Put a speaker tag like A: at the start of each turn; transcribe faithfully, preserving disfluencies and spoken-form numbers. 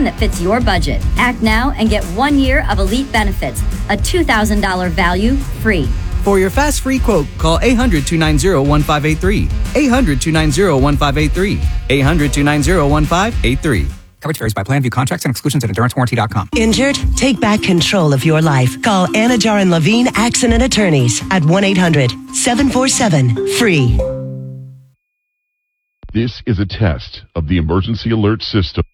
A: plan that fits your budget. Act now and get one year of Elite benefits, a two thousand dollars value free.
B: For your fast free quote, call eight hundred, two nine zero, one five eight three. eight hundred, two nine zero, one five eight three. eight hundred, two nine zero, one five eight three.
C: Coverage varies by plan. View contracts and exclusions at endurance warranty dot com.
D: Injured? Take back control of your life. Call Anajar and Levine Accident Attorneys at one eight hundred, seven four seven, F R E E.
E: This is a test of the emergency alert system.